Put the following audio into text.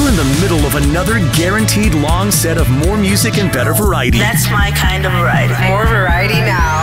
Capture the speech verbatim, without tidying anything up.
in the middle of another guaranteed long set of more music and better variety. That's my kind of variety. More variety now.